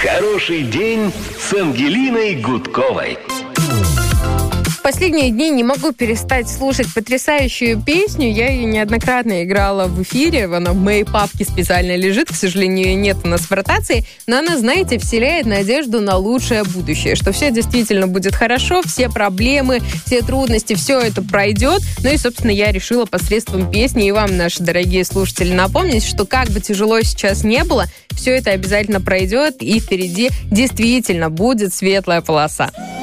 Хороший день с Ангелиной Гудковой. В последние дни не могу перестать слушать потрясающую песню. Я ее неоднократно играла в эфире. Она в моей папке специально лежит. К сожалению, ее нет у нас в ротации. Но она, знаете, вселяет надежду на лучшее будущее. Что все действительно будет хорошо, все проблемы, все трудности, все это пройдет. Ну и, собственно, я решила посредством песни и вам, наши дорогие слушатели, напомнить, что как бы тяжело сейчас не было, все это обязательно пройдет, и впереди действительно будет светлая полоса.